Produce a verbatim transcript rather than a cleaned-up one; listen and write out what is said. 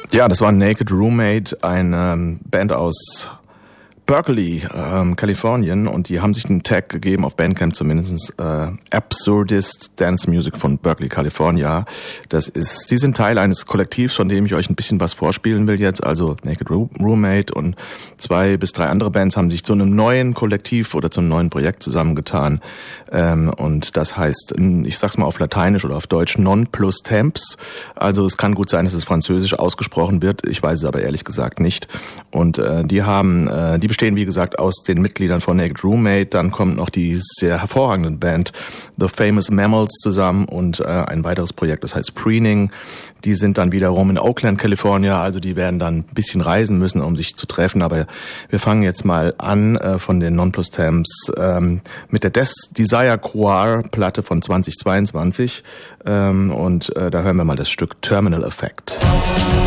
Ja, das war Naked Roommate, eine ähm, Band aus Berkeley, ähm, Kalifornien, und die haben sich einen Tag gegeben, auf Bandcamp zumindest, äh, Absurdist Dance Music von Berkeley, California. Das ist, die sind Teil eines Kollektivs, von dem ich euch ein bisschen was vorspielen will jetzt, also Naked Roommate und zwei bis drei andere Bands haben sich zu einem neuen Kollektiv oder zu einem neuen Projekt zusammengetan, ähm, und das heißt, ich sag's mal auf Lateinisch oder auf Deutsch, Non plus Temps, also es kann gut sein, dass es französisch ausgesprochen wird, ich weiß es aber ehrlich gesagt nicht, und äh, die haben, äh, die bestehen, wie gesagt, aus den Mitgliedern von Naked Roommate. Dann kommt noch die sehr hervorragende Band The Famous Mammals zusammen und äh, ein weiteres Projekt, das heißt Preening. Die sind dann wiederum in Oakland, California, also die werden dann ein bisschen reisen müssen, um sich zu treffen. Aber wir fangen jetzt mal an äh, von den Non plus Temps ähm, mit der Des Desire Croire Platte von zwanzig zweiundzwanzig ähm, und äh, da hören wir mal das Stück Terminal Effect.